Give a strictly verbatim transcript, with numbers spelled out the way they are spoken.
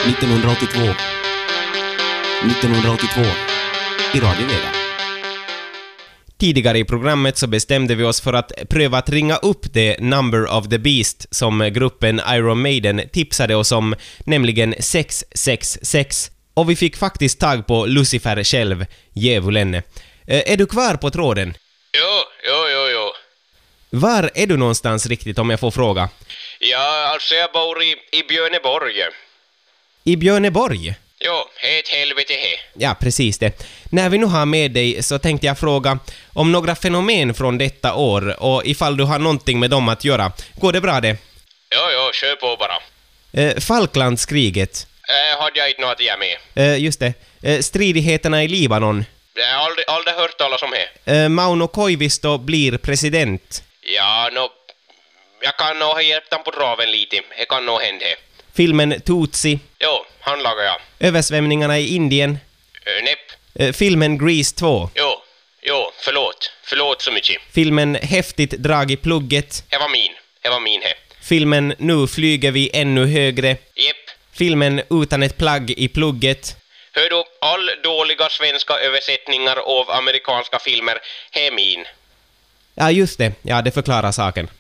nittonhundraåttiotvå. nittonhundraåttiotvå. I Radio Vega. Tidigare i programmet så bestämde vi oss för att pröva att ringa upp The Number of the Beast som gruppen Iron Maiden tipsade oss om, nämligen sex sex sex. Och vi fick faktiskt tag på Lucifer själv, djävulen. Eh, är du kvar på tråden? Jo, jo, jo, jo. Var är du någonstans riktigt, om jag får fråga? Ja, alltså jag bor i, i Björneborg. I Björneborg? Jo, ett helvete he. Ja, precis det. När vi nu har med dig så tänkte jag fråga om några fenomen från detta år och ifall du har någonting med dem att göra. Går det bra det? Jo, jo, kör på bara. Eh, Falklandskriget. Äh, hade jag inte något att göra med. Eh, just det. Eh, stridigheterna i Libanon. Jag har aldrig, aldrig hört talas om det. Eh, Mauno Koivisto blir president. Ja, no, jag kan nog ha hjälpt dem på traven lite. Det kan nog hända det. Filmen Tootsie. Jo, han lagar jag. Översvämningarna i Indien. Ö, näpp. Eh, filmen Grease två. Jo, jo, förlåt. Förlåt så mycket. Filmen Häftigt drag i plugget. Det var min. Det var min he. Filmen Nu flyger vi ännu högre. Jepp. Filmen Utan ett plagg i plugget. Hör du, all dåliga svenska översättningar av amerikanska filmer är min. Ja, just det. Ja, det förklarar saken.